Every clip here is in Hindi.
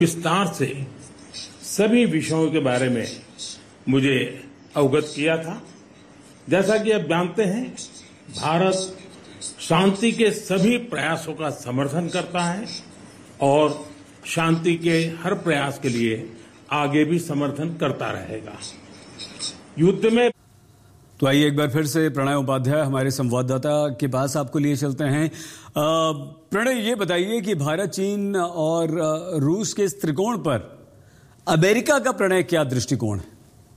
विस्तार से सभी विषयों के बारे में मुझे अवगत किया था। जैसा कि आप जानते हैं, भारत शांति के सभी प्रयासों का समर्थन करता है और शांति के हर प्रयास के लिए आगे भी समर्थन करता रहेगा। युद्ध में तो आइए एक बार फिर से प्रणय उपाध्याय हमारे संवाददाता के पास आपको लिए चलते हैं। प्रणय, ये बताइए कि भारत, चीन और रूस के इस त्रिकोण पर अमेरिका का प्रणय क्या दृष्टिकोण है?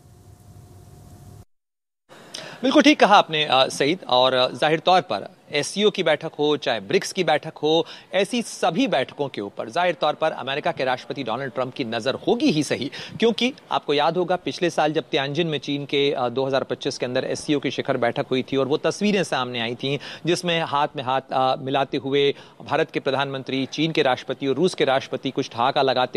बिल्कुल ठीक कहा आपने सईद, और जाहिर तौर पर एससीओ की बैठक हो चाहे ब्रिक्स की बैठक हो, ऐसी सभी बैठकों के ऊपर जाहिर तौर पर अमेरिका के राष्ट्रपति डोनाल्ड ट्रंप की नजर होगी ही सही, क्योंकि आपको याद होगा पिछले साल जब तियानजिन में चीन के 2025 के अंदर एससीओ की शिखर बैठक हुई थी और वो तस्वीरें सामने आई थी जिसमें हाथ में हाथ मिलाते हुए भारत के प्रधानमंत्री, चीन के राष्ट्रपति और रूस के राष्ट्रपति कुछ ठहाका लगाते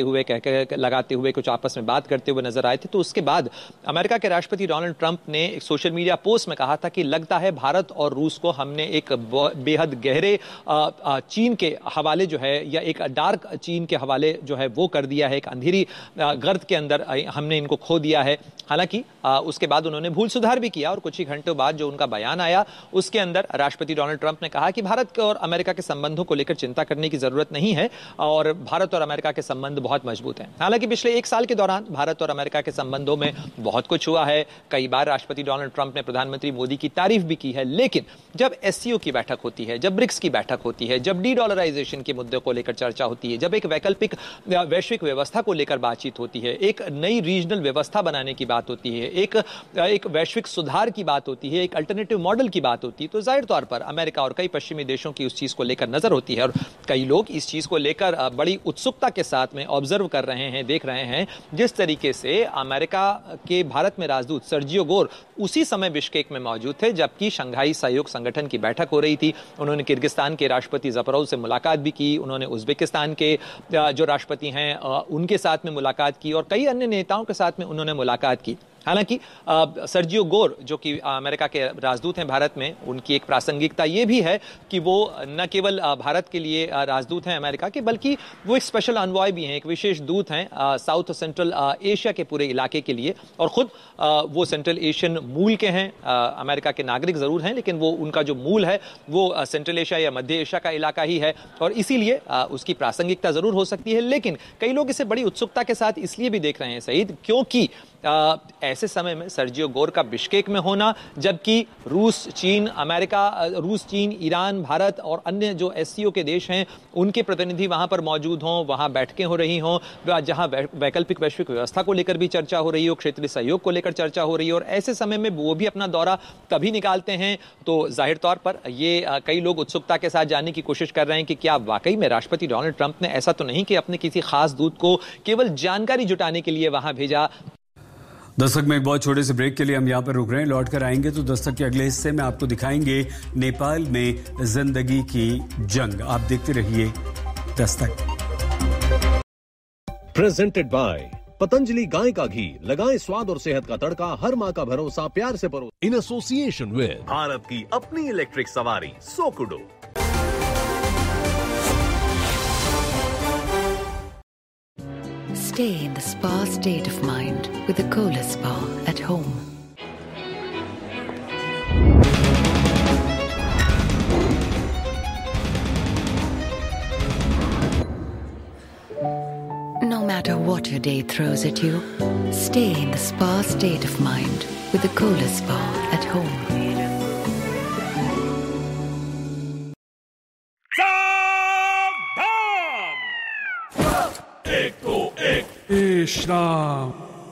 हुए कुछ आपस में बात करते हुए नजर आए थे। तो उसके बाद अमेरिका के राष्ट्रपति डोनाल्ड ट्रंप ने एक सोशल मीडिया पोस्ट में कहा था कि लगता है भारत और रूस को हमने एक बेहद गहरे चीन के हवाले जो है, या एक डार्क चीन के हवाले जो है वो कर दिया है, एक अंधेरी गर्त के अंदर हमने इनको खो दिया है। हालांकि उसके बाद उन्होंने भूल सुधार भी किया और कुछ ही घंटों बाद जो उनका बयान आया उसके अंदर राष्ट्रपति डोनाल्ड ट्रंप ने कहा कि भारत और अमेरिका के संबंधों को लेकर चिंता करने की जरूरत नहीं है और भारत और अमेरिका के संबंध बहुत मजबूत हैं। हालांकि पिछले एक साल के दौरान भारत और अमेरिका के संबंधों में बहुत कुछ हुआ है। कई बार राष्ट्रपति डोनाल्ड ट्रंप ने प्रधानमंत्री मोदी की तारीफ भी की है, लेकिन जब एससीओ की बैठक होती है, जब ब्रिक्स की बैठक होती है, जब डी-डॉलराइजेशन के मुद्दे को लेकर चर्चा होती है, जब एक वैकल्पिक वैश्विक व्यवस्था को लेकर बातचीत होती है, एक नई रीजनल व्यवस्था बनाने की बात होती है, एक वैश्विक सुधार की बात होती है, एक अल्टरनेटिव मॉडल की बात होती है, तो जाहिर तौर पर अमेरिका और कई पश्चिमी देशों की उस चीज को लेकर नजर होती है। और कई लोग इस चीज को लेकर बड़ी उत्सुकता के साथ में ऑब्जर्व कर रहे हैं, देख रहे हैं जिस तरीके से अमेरिका के भारत में राजदूत सर्जियो गोर उसी समय बिश्केक में मौजूद थे जबकि शंघाई सहयोग संगठन की बैठक हो रही थी। उन्होंने किर्गिस्तान के राष्ट्रपति ज़फरौव से मुलाकात भी की, उन्होंने उज्बेकिस्तान के जो राष्ट्रपति हैं उनके साथ में मुलाकात की और कई अन्य नेताओं के साथ में उन्होंने मुलाकात की। हालांकि सर्जियो गोर जो कि अमेरिका के राजदूत हैं भारत में, उनकी एक प्रासंगिकता ये भी है कि वो न केवल भारत के लिए राजदूत हैं अमेरिका के, बल्कि वो एक स्पेशल अनवॉय भी हैं, एक विशेष दूत हैं साउथ सेंट्रल एशिया के पूरे इलाके के लिए। और खुद वो सेंट्रल एशियन मूल के हैं, अमेरिका के नागरिक जरूर हैं लेकिन वो उनका जो मूल है वो सेंट्रल एशिया या मध्य एशिया का इलाका ही है और इसीलिए उसकी प्रासंगिकता जरूर हो सकती है। लेकिन कई लोग इसे बड़ी उत्सुकता के साथ इसलिए भी देख रहे हैं सईद, क्योंकि ऐसे समय में सर्जियो गोर का बिश्केक में होना, जबकि रूस, चीन, ईरान, भारत और अन्य जो एससीओ के देश हैं उनके प्रतिनिधि वहां पर मौजूद हों, वहां बैठकें हो रही हों, जहां वैकल्पिक वैश्विक व्यवस्था को लेकर भी चर्चा हो रही हो, क्षेत्रीय सहयोग को लेकर चर्चा हो रही है और ऐसे समय में वो भी अपना दौरा कभी निकालते हैं, तो जाहिर तौर पर ये कई लोग उत्सुकता के साथ जानने की कोशिश कर रहे हैं कि क्या वाकई में राष्ट्रपति डोनाल्ड ट्रंप ने ऐसा तो नहीं कि अपने किसी खास दूत को केवल जानकारी जुटाने के लिए वहां भेजा। दस्तक में एक बहुत छोटे से ब्रेक के लिए हम यहाँ पर रुक रहे हैं। लौट कर आएंगे तो दस्तक के अगले हिस्से में आपको दिखाएंगे नेपाल में जिंदगी की जंग। आप देखते रहिए दस्तक। प्रेजेंटेड बाय पतंजलि गाय का घी, लगाएं स्वाद और सेहत का तड़का, हर माँ का भरोसा प्यार से परो। इन एसोसिएशन विद भारत की अपनी इलेक्ट्रिक सवारी सोकुडो। Stay in the spa state of mind with the Kohler Spa at home. No matter what your day throws at you, stay in the spa state of mind with the Kohler Spa at home. श्राम